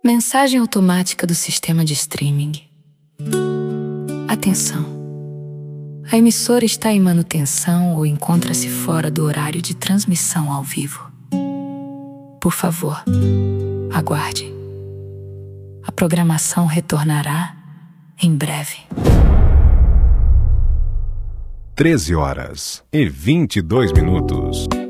Mensagem automática do sistema de streaming. Atenção! A emissora está em manutenção ou encontra-se fora do horário de transmissão ao vivo. Por favor, aguarde. A programação retornará em breve. 13h22.